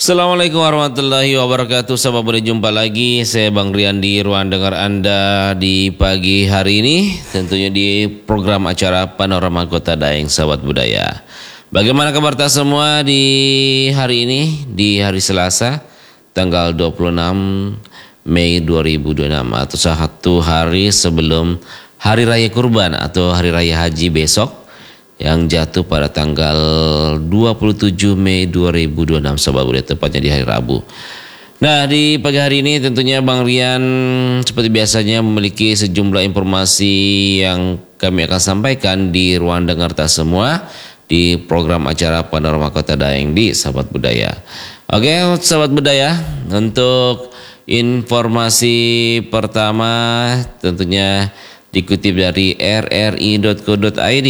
Assalamualaikum warahmatullahi wabarakatuh. Sahabat, berjumpa lagi. Saya Bang Rian di ruang dengar Anda di pagi hari ini, tentunya di program acara Panorama Kota Daeng, sahabat budaya. Bagaimana kabar kita semua di hari ini, di hari Selasa tanggal 26 Mei 2026, atau satu hari sebelum Hari Raya Kurban atau Hari Raya Haji besok, yang jatuh pada tanggal 27 Mei 2026, sahabat budaya, tepatnya di hari Rabu. Nah, di pagi hari ini tentunya Bang Rian seperti biasanya memiliki sejumlah informasi yang kami akan sampaikan di ruang dengar kita semua di program acara Panorama Kota Daeng di sahabat budaya. Oke, sahabat budaya, untuk informasi pertama tentunya dikutip dari rri.co.id.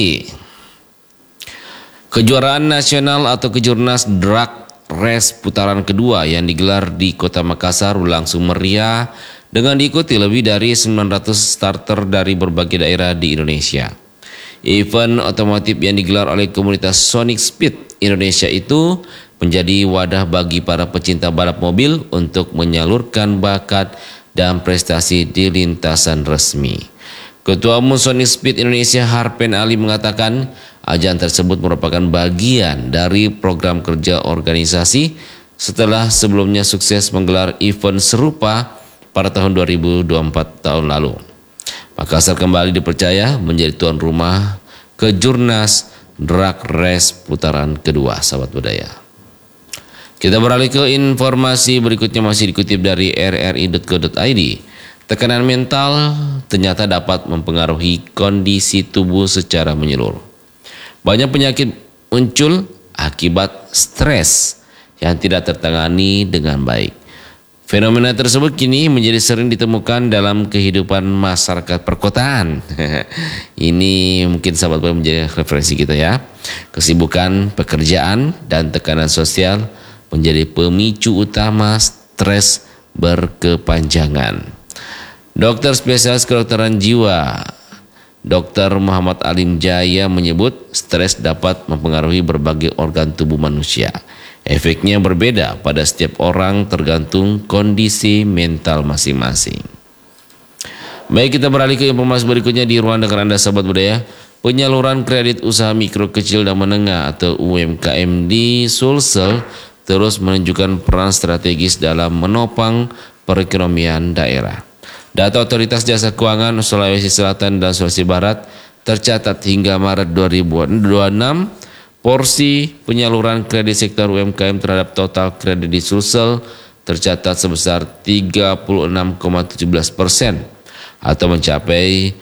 Kejuaraan nasional atau Kejurnas Drag Race putaran kedua yang digelar di Kota Makassar berlangsung meriah dengan diikuti lebih dari 900 starter dari berbagai daerah di Indonesia. Event otomotif yang digelar oleh komunitas Sonic Speed Indonesia itu menjadi wadah bagi para pecinta balap mobil untuk menyalurkan bakat dan prestasi di lintasan resmi. Ketua Umum Sonic Speed Indonesia Harpen Ali mengatakan ajang tersebut merupakan bagian dari program kerja organisasi setelah sebelumnya sukses menggelar event serupa pada tahun 2024 tahun lalu. Makassar kembali dipercaya menjadi tuan rumah Kejurnas Drag Race putaran kedua, sahabat budaya. Kita beralih ke informasi berikutnya, masih dikutip dari rri.co.id. Tekanan mental ternyata dapat mempengaruhi kondisi tubuh secara menyeluruh. Banyak penyakit muncul akibat stres yang tidak tertangani dengan baik. Fenomena tersebut kini menjadi sering ditemukan dalam kehidupan masyarakat perkotaan. Ini mungkin sahabat menjadi referensi kita ya. Kesibukan pekerjaan dan tekanan sosial menjadi pemicu utama stres berkepanjangan. Dokter spesialis kedokteran jiwa Dr. Muhammad Alim Jaya menyebut stres dapat mempengaruhi berbagai organ tubuh manusia. Efeknya berbeda pada setiap orang tergantung kondisi mental masing-masing. Baik, kita beralih ke informasi berikutnya di ruang dengar Anda, sahabat budaya. Penyaluran kredit usaha mikro, kecil dan menengah atau UMKM di Sulsel terus menunjukkan peran strategis dalam menopang perekonomian daerah. Data Otoritas Jasa Keuangan Sulawesi Selatan dan Sulawesi Barat tercatat hingga Maret 2026, porsi penyaluran kredit sektor UMKM terhadap total kredit di Sulsel tercatat sebesar 36,17% atau mencapai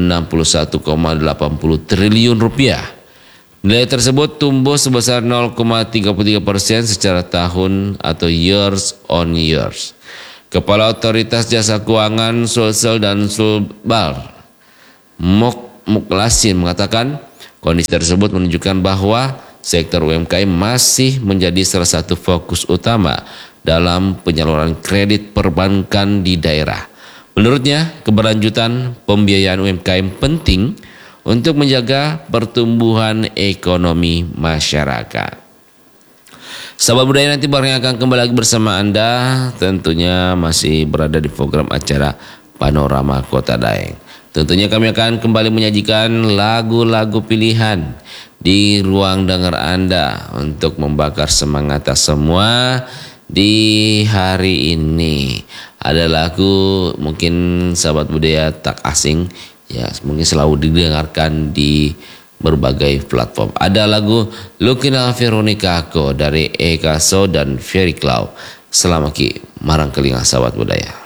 61,80 triliun rupiah. Nilai tersebut tumbuh sebesar 0,33% secara tahun atau years on years. Kepala Otoritas Jasa Keuangan Sulsel dan Sulbar, Muklasin, mengatakan kondisi tersebut menunjukkan bahwa sektor UMKM masih menjadi salah satu fokus utama dalam penyaluran kredit perbankan di daerah. Menurutnya, keberlanjutan pembiayaan UMKM penting untuk menjaga pertumbuhan ekonomi masyarakat. Sahabat budaya, nanti barangnya akan kembali lagi bersama Anda, tentunya masih berada di program acara Panorama Kota Daeng. Tentunya kami akan kembali menyajikan lagu-lagu pilihan di ruang dengar Anda untuk membakar semangat semua di hari ini. Ada lagu mungkin sahabat budaya tak asing, ya mungkin selalu didengarkan di berbagai platform. Ada lagu Lukina Veronica Ako dari Eka So dan Ferry Cloud. Selamat marang kelinga, sahabat budaya.